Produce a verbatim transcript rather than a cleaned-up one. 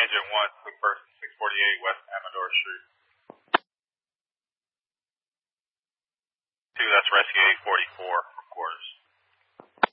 Agent one, Quick Person, six forty-eight West Amador Street. two, that's Rescue eight forty-four from quarters.